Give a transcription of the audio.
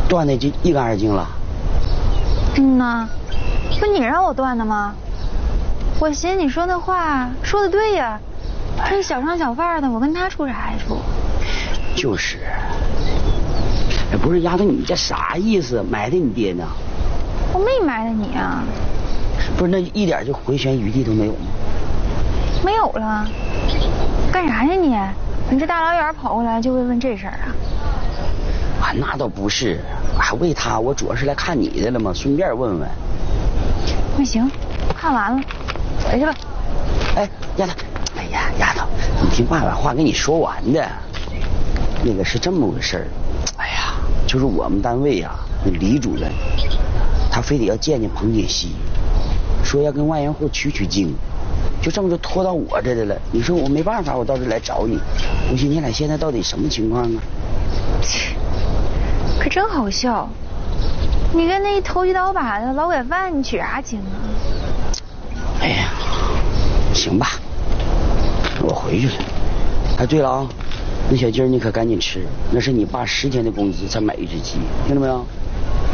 断的就一干二净了。 嗯呐，不你让我断的吗？我寻思你说那话说的对呀，这小商小贩的，我跟他处啥呀处？ 就是，哎，不是丫头，你这啥意思？埋汰你爹呢？ 我没埋汰你啊。 不是，那一点就回旋余地都没有吗？ 没有了。干啥呀你？你这大老远跑过来就问这事儿啊？ 啊，那倒不是，还为他，我主要是来看你的了嘛，顺便问问。 那行，看完了，回去吧。 哎，丫头，哎呀，丫头，你听爸把话跟你说完的。那个是这么个事儿，哎呀，就是我们单位啊，那李主任，他非得要见见彭锦熙，说要跟万元户取经，就这么就拖到我这来了。你说我没办法，我到这来找你。我寻思你俩现在到底什么情况啊？ 可真好笑，你跟那一投机倒把的劳改犯，你取啥经啊？ 哎呀，行吧，我回去了。哎，对了啊，那小鸡儿你可赶紧吃，那是你爸10天的工资才买一只鸡，听到没有？